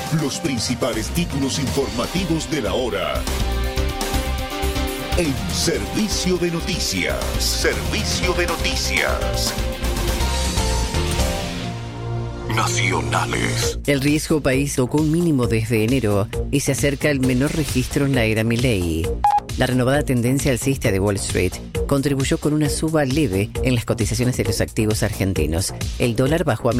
Los principales títulos informativos de la hora. En Servicio de Noticias. Servicio de Noticias. Nacionales. El riesgo país tocó un mínimo desde enero y se acerca al menor registro en la era Milei. La renovada tendencia alcista de Wall Street contribuyó con una suba leve en las cotizaciones de los activos argentinos. El dólar bajó a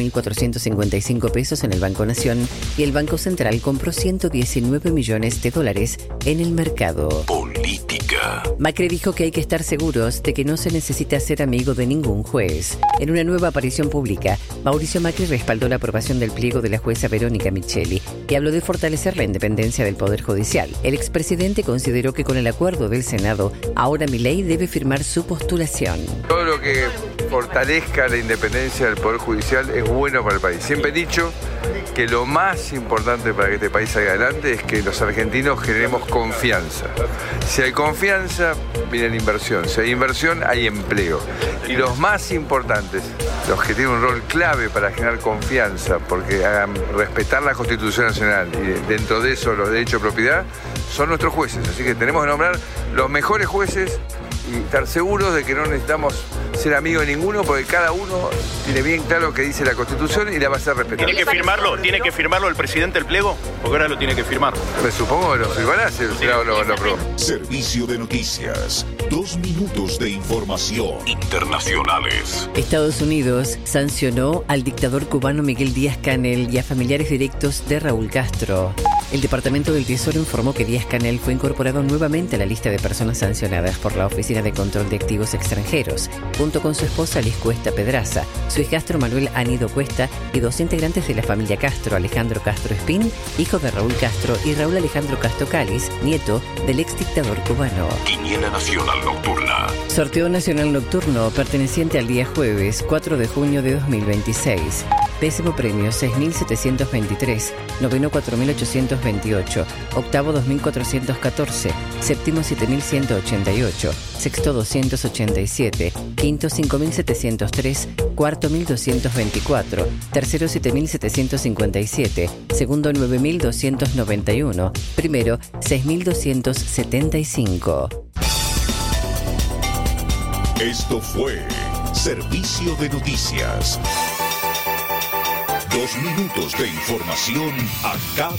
1.455 pesos en el Banco Nación y el Banco Central compró 119 millones de dólares en el mercado. Política. Macri dijo que hay que estar seguros de que no se necesita ser amigo de ningún juez. En una nueva aparición pública, Mauricio Macri respaldó la aprobación del pliego de la jueza Verónica Micheli y habló de fortalecer la independencia del Poder Judicial. El expresidente consideró que con el acuerdo del Senado, ahora Milei debe firmar su postulación. Todo lo que fortalezca la independencia del Poder Judicial es bueno para el país. Siempre he dicho que lo más importante para que este país salga adelante es que los argentinos generemos confianza. Si hay confianza, viene la inversión. Si hay inversión, hay empleo. Y los más importantes, los que tienen un rol clave para generar confianza, porque hagan respetar la Constitución Nacional y dentro de eso los derechos de propiedad, son nuestros jueces. Así que tenemos que nombrar los mejores jueces y estar seguros de que no necesitamos ser amigos de ninguno, porque cada uno tiene bien claro lo que dice la Constitución y la va a hacer respetar. ¿Tiene que firmarlo el presidente el pliego? Porque ahora lo tiene que firmar. Me supongo que lo firmará si el Senado lo aprobó. Servicio de Noticias. 2 minutos de información. Internacionales. Estados Unidos sancionó al dictador cubano Miguel Díaz-Canel y a familiares directos de Raúl Castro. El Departamento del Tesoro informó que Díaz-Canel fue incorporado nuevamente a la lista de personas sancionadas por la Oficina de Control de Activos Extranjeros, junto con su esposa Liz Cuesta Pedraza, su hijastro Manuel Anido Cuesta y 2 integrantes de la familia Castro, Alejandro Castro Espín, hijo de Raúl Castro, y Raúl Alejandro Castro Cáliz, nieto del exdictador cubano. Quiniela Nacional Nocturna. Sorteo Nacional Nocturno perteneciente al día jueves 4 de junio de 2026. Décimo premio 6.723, noveno 4.828, octavo 2.414, séptimo 7.188, sexto 287, quinto 5.703, cuarto 1.224, tercero 7.757, segundo 9.291, primero 6.275. Esto fue Servicio de Noticias. 2 minutos de información a cada